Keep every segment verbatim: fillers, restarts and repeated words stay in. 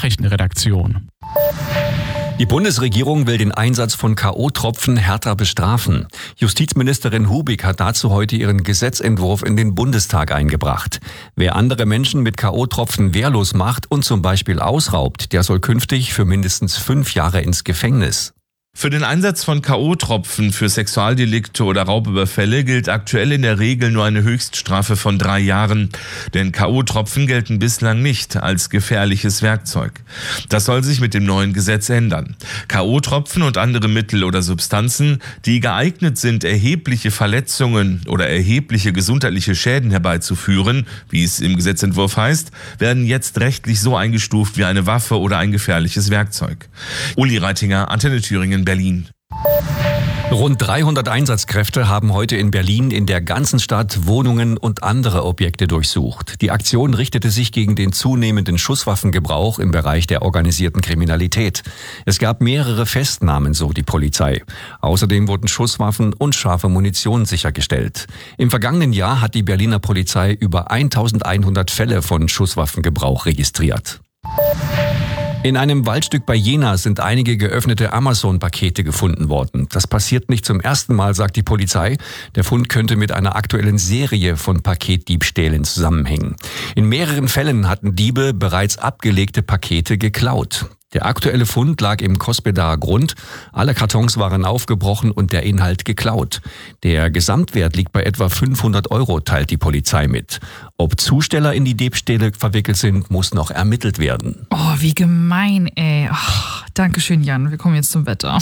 Nachrichtenredaktion. Die Bundesregierung will den Einsatz von K O-Tropfen härter bestrafen. Justizministerin Hubig hat dazu heute ihren Gesetzentwurf in den Bundestag eingebracht. Wer andere Menschen mit K O-Tropfen wehrlos macht und zum Beispiel ausraubt, der soll künftig für mindestens fünf Jahre ins Gefängnis. Für den Einsatz von K O-Tropfen für Sexualdelikte oder Raubüberfälle gilt aktuell in der Regel nur eine Höchststrafe von drei Jahren. Denn K O-Tropfen gelten bislang nicht als gefährliches Werkzeug. Das soll sich mit dem neuen Gesetz ändern. K O-Tropfen und andere Mittel oder Substanzen, die geeignet sind, erhebliche Verletzungen oder erhebliche gesundheitliche Schäden herbeizuführen, wie es im Gesetzentwurf heißt, werden jetzt rechtlich so eingestuft wie eine Waffe oder ein gefährliches Werkzeug. Uli Reitinger, Antenne Thüringen, Berlin. Rund dreihundert Einsatzkräfte haben heute in Berlin in der ganzen Stadt Wohnungen und andere Objekte durchsucht. Die Aktion richtete sich gegen den zunehmenden Schusswaffengebrauch im Bereich der organisierten Kriminalität. Es gab mehrere Festnahmen, so die Polizei. Außerdem wurden Schusswaffen und scharfe Munition sichergestellt. Im vergangenen Jahr hat die Berliner Polizei über eintausendeinhundert Fälle von Schusswaffengebrauch registriert. In einem Waldstück bei Jena sind einige geöffnete Amazon-Pakete gefunden worden. Das passiert nicht zum ersten Mal, sagt die Polizei. Der Fund könnte mit einer aktuellen Serie von Paketdiebstählen zusammenhängen. In mehreren Fällen hatten Diebe bereits abgelegte Pakete geklaut. Der aktuelle Fund lag im Kospedaer Grund. Alle Kartons waren aufgebrochen und der Inhalt geklaut. Der Gesamtwert liegt bei etwa fünfhundert Euro, teilt die Polizei mit. Ob Zusteller in die Diebstähle verwickelt sind, muss noch ermittelt werden. Oh, wie gemein, ey. Oh, Dankeschön, Jan. Wir kommen jetzt zum Wetter.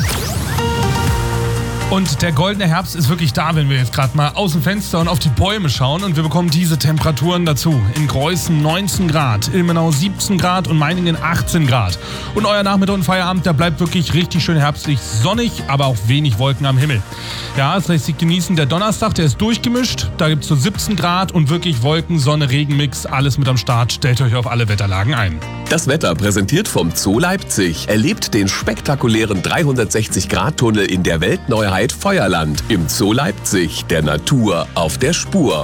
Und der goldene Herbst ist wirklich da, wenn wir jetzt gerade mal aus dem Fenster und auf die Bäume schauen. Und wir bekommen diese Temperaturen dazu. In Greußen neunzehn Grad, Ilmenau siebzehn Grad und Meiningen achtzehn Grad. Und euer Nachmittag und Feierabend, der bleibt wirklich richtig schön herbstlich, sonnig, aber auch wenig Wolken am Himmel. Ja, es lässt sich genießen. Der Donnerstag, der ist durchgemischt. Da gibt es so siebzehn Grad und wirklich Wolken, Sonne, Regenmix, alles mit am Start. Stellt euch auf alle Wetterlagen ein. Das Wetter präsentiert vom Zoo Leipzig. Erlebt den spektakulären dreihundertsechzig Grad Tunnel in der Weltneuheit Feuerland im Zoo Leipzig, der Natur auf der Spur.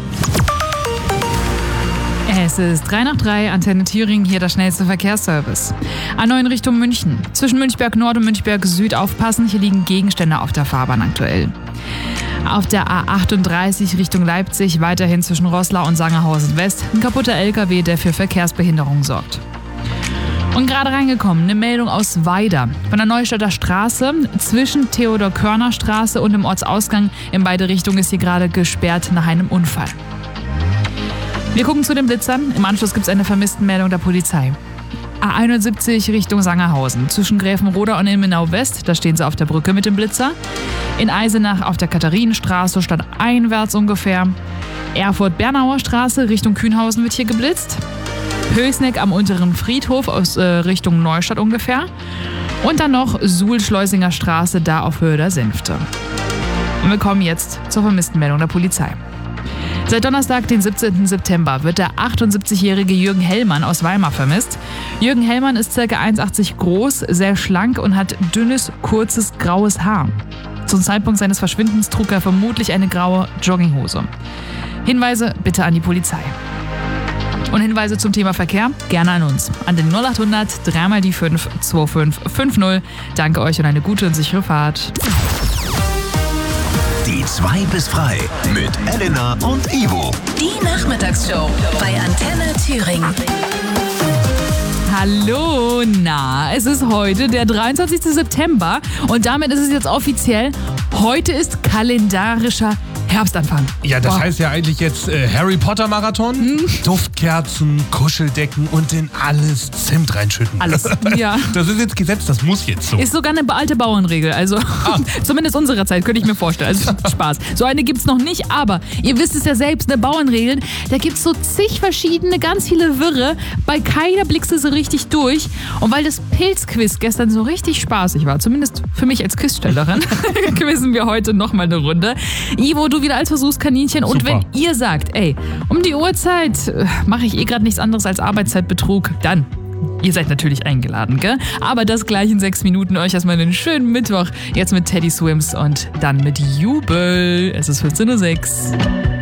Es ist drei nach drei, Antenne Thüringen, hier der schnellste Verkehrsservice. A neun Richtung München. Zwischen Münchberg Nord und Münchberg Süd aufpassen, hier liegen Gegenstände auf der Fahrbahn aktuell. Auf der A achtunddreißig Richtung Leipzig, weiterhin zwischen Roßlau und Sangerhausen West, ein kaputter L K W, der für Verkehrsbehinderung sorgt. Und gerade reingekommen, eine Meldung aus Weida. Von der Neustadter Straße zwischen Theodor-Körner-Straße und dem Ortsausgang in beide Richtungen ist hier gerade gesperrt nach einem Unfall. Wir gucken zu den Blitzern. Im Anschluss gibt es eine Vermisstenmeldung der Polizei. A einundsiebzig Richtung Sangerhausen. Zwischen Gräfenroda und Ilmenau West, da stehen sie auf der Brücke mit dem Blitzer. In Eisenach auf der Katharinenstraße stadteinwärts ungefähr. Erfurt-Bernauer Straße Richtung Kühnhausen wird hier geblitzt. Höchsneck am unteren Friedhof aus äh, Richtung Neustadt ungefähr. Und dann noch Suhl-Schleusinger Straße, da auf Höhe der Senfte. Und wir kommen jetzt zur Vermisstenmeldung der Polizei. Seit Donnerstag, den siebzehnten September, wird der achtundsiebzigjährige Jürgen Hellmann aus Weimar vermisst. Jürgen Hellmann ist ca. eins Komma achtzig groß, sehr schlank und hat dünnes, kurzes, graues Haar. Zum Zeitpunkt seines Verschwindens trug er vermutlich eine graue Jogginghose. Hinweise bitte an die Polizei. Und Hinweise zum Thema Verkehr gerne an uns. An den null achthundert drei mal die fünf zwei fünf fünf null. Danke euch und eine gute und sichere Fahrt. Die zwei bis frei mit Elena und Ivo. Die Nachmittagsshow bei Antenne Thüringen. Hallo, na, es ist heute der dreiundzwanzigste September und damit ist es jetzt offiziell, heute ist kalendarischer Herbstanfang. Ja, das Boah. heißt ja eigentlich jetzt äh, Harry Potter Marathon, hm? Duftkerzen, Kuscheldecken und in alles Zimt reinschütten. Alles, ja. Das ist jetzt Gesetz, das muss jetzt so. Ist sogar eine alte Bauernregel, also ah. zumindest unserer Zeit, könnte ich mir vorstellen. Also Spaß. So eine gibt's noch nicht, aber ihr wisst es ja selbst, eine Bauernregel, da gibt's so zig verschiedene, ganz viele Wirre, bei keiner blickst du so richtig durch. Und weil das Pilzquiz gestern so richtig spaßig war, zumindest für mich als Quizstellerin, quizzen wir heute nochmal eine Runde. Ivo, du wieder als Versuchskaninchen. Super. Und wenn ihr sagt, ey, um die Uhrzeit äh, mache ich eh gerade nichts anderes als Arbeitszeitbetrug, dann, ihr seid natürlich eingeladen, gell? Aber das gleich in sechs Minuten. Euch erstmal einen schönen Mittwoch. Jetzt mit Teddy Swims und dann mit Jubel. Es ist vierzehn Uhr sechs.